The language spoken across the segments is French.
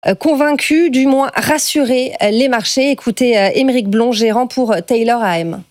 convaincu, du moins rassurer les marchés. Écoutez Émeric Blon, gérant pour Taylor AM.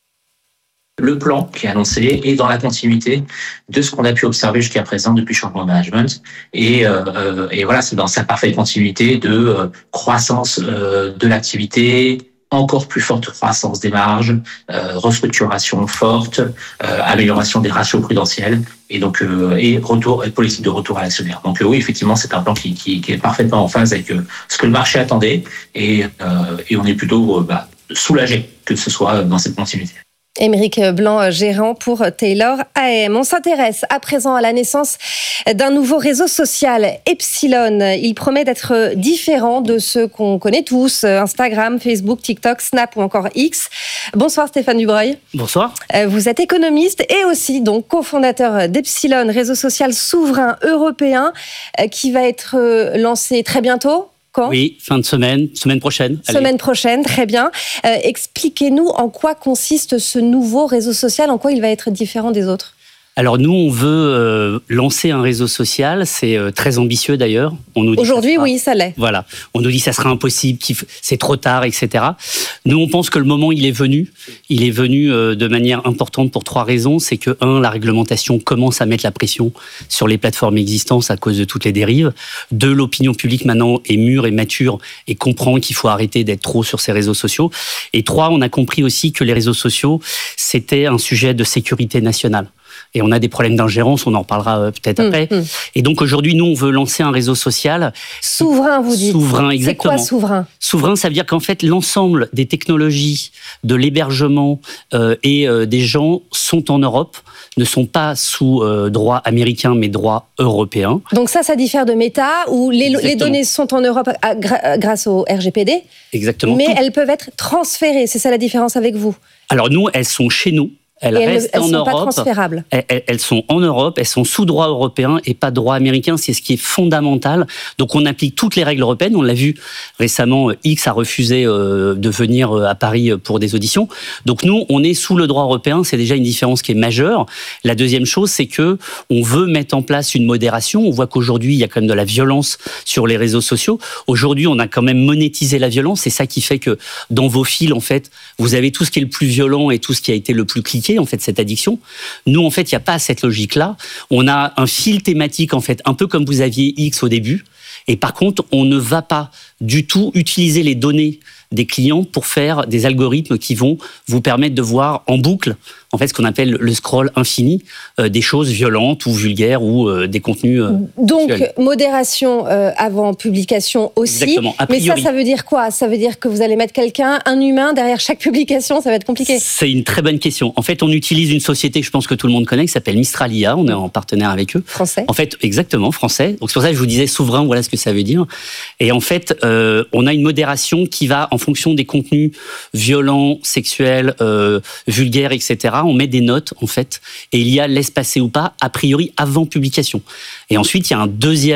Le plan qui est annoncé est dans la continuité de ce qu'on a pu observer jusqu'à présent depuis le changement de management. Et voilà, c'est dans sa parfaite continuité de croissance de l'activité, encore plus forte croissance des marges, restructuration forte, amélioration des ratios prudentiels et donc et politique de retour à l'actionnaire. Donc oui, effectivement, c'est un plan qui est parfaitement en phase avec ce que le marché attendait et on est plutôt soulagé que ce soit dans cette continuité. Émeric Blon, gérant pour Taylor AM. On s'intéresse à présent à la naissance d'un nouveau réseau social, Epsilon. Il promet d'être différent de ceux qu'on connaît tous, Instagram, Facebook, TikTok, Snap ou encore X. Bonsoir Stéphane Dubreuil. Bonsoir. Vous êtes économiste et aussi donc cofondateur d'Epsilon, réseau social souverain européen qui va être lancé très bientôt. Quand ? Oui, fin de semaine prochaine. Semaine prochaine, très bien. Expliquez-nous en quoi consiste ce nouveau réseau social, en quoi il va être différent des autres. Alors nous, on veut lancer un réseau social, c'est très ambitieux d'ailleurs. Aujourd'hui, oui, ça l'est. Voilà, on nous dit que ça sera impossible, c'est trop tard, etc. Nous, on pense que le moment, il est venu. Il est venu de manière importante pour 3 raisons. C'est que, 1, la réglementation commence à mettre la pression sur les plateformes existantes à cause de toutes les dérives. 2, l'opinion publique maintenant est mûre et mature et comprend qu'il faut arrêter d'être trop sur ces réseaux sociaux. Et 3, on a compris aussi que les réseaux sociaux, c'était un sujet de sécurité nationale. Et on a des problèmes d'ingérence, on en reparlera peut-être après. Et donc aujourd'hui, nous, on veut lancer un réseau social. Souverain, vous dites. Souverain, exactement. C'est quoi souverain ? Souverain, ça veut dire qu'en fait, l'ensemble des technologies, de l'hébergement et des gens sont en Europe, ne sont pas sous droit américain, mais droit européen. Donc ça diffère de Meta, où les données sont en Europe grâce au RGPD. Exactement. Mais elles peuvent être transférées, c'est ça la différence avec vous ? Alors nous, elles sont chez nous. Elles restent en Europe. Elles ne sont pas transférables. Elles sont en Europe, elles sont sous droit européen et pas droit américain. C'est ce qui est fondamental. Donc on applique toutes les règles européennes. On l'a vu récemment, X a refusé de venir à Paris pour des auditions. Donc nous, on est sous le droit européen. C'est déjà une différence qui est majeure. La deuxième chose, c'est que on veut mettre en place une modération. On voit qu'aujourd'hui, il y a quand même de la violence sur les réseaux sociaux. Aujourd'hui, on a quand même monétisé la violence. C'est ça qui fait que dans vos fils, en fait, vous avez tout ce qui est le plus violent et tout ce qui a été le plus cliqué. En fait, cette addiction. Nous, en fait, il n'y a pas cette logique-là. On a un fil thématique, en fait, un peu comme vous aviez X au début. Et par contre, on ne va pas du tout utiliser les données des clients pour faire des algorithmes qui vont vous permettre de voir en boucle, en fait, ce qu'on appelle le scroll infini, des choses violentes ou vulgaires ou des contenus Donc, sexuels. Modération avant publication aussi. Exactement, a priori. Mais ça veut dire quoi ? Ça veut dire que vous allez mettre quelqu'un, un humain, derrière chaque publication, ça va être compliqué. C'est une très bonne question. En fait, on utilise une société que je pense que tout le monde connaît, qui s'appelle Mistral IA. On est en partenaire avec eux. Français. En fait, exactement, français. Donc, c'est pour ça que je vous disais souverain, voilà ce que ça veut dire. Et en fait, on a une modération qui va, en fonction des contenus violents, sexuels, vulgaires, etc., on met des notes, en fait, et il y a laisse passer ou pas, a priori, avant publication. Et ensuite, il y a une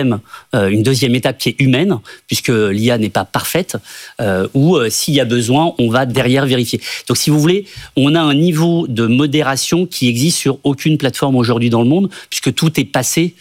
deuxième étape qui est humaine, puisque l'IA n'est pas parfaite, où s'il y a besoin, on va derrière vérifier. Donc, si vous voulez, on a un niveau de modération qui existe sur aucune plateforme aujourd'hui dans le monde, puisque tout est passé,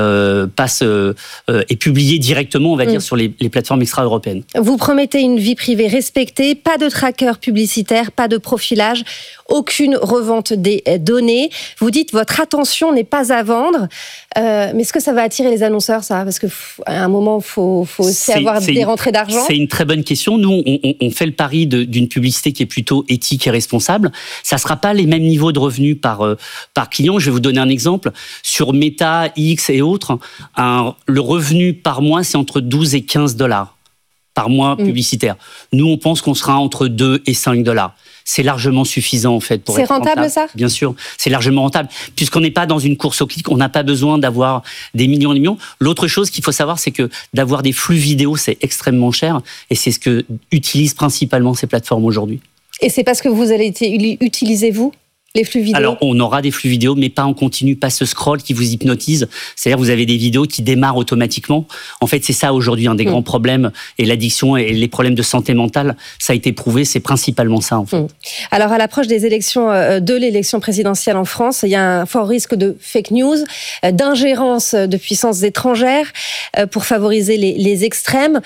est publié directement, on va dire, sur les plateformes extra-européennes. Vous promettez une vie privée respectée, pas de tracker publicitaire, pas de profilage, aucune revente des données. Vous dites votre attention n'est pas à vendre, mais est-ce que ça va attirer les annonceurs, ça ? Parce qu'à un moment, il faut aussi avoir des rentrées d'argent. C'est une très bonne question. Nous, on fait le pari d'une publicité qui est plutôt éthique et responsable. Ça ne sera pas les mêmes niveaux de revenus par client. Je vais vous donner un exemple. Sur Meta, X et autres, le revenu par mois, c'est entre 12 et 15 $ par mois publicitaire. Nous, on pense qu'on sera entre 2 et 5 $. C'est largement suffisant, en fait, pour être rentable. C'est rentable, ça ? Bien sûr, c'est largement rentable. Puisqu'on n'est pas dans une course au clic, on n'a pas besoin d'avoir des millions et des millions. L'autre chose qu'il faut savoir, c'est que d'avoir des flux vidéo, c'est extrêmement cher. Et c'est ce que utilisent principalement ces plateformes aujourd'hui. Et c'est parce que vous allez utiliser, vous ? les flux vidéo? Alors, on aura des flux vidéo, mais pas en continu, pas ce scroll qui vous hypnotise. C'est-à-dire, vous avez des vidéos qui démarrent automatiquement. En fait, c'est ça aujourd'hui un des grands problèmes. Et l'addiction et les problèmes de santé mentale, ça a été prouvé, c'est principalement ça, en fait. Alors, à l'approche des élections, de l'élection présidentielle en France, il y a un fort risque de fake news, d'ingérence de puissances étrangères pour favoriser les extrêmes.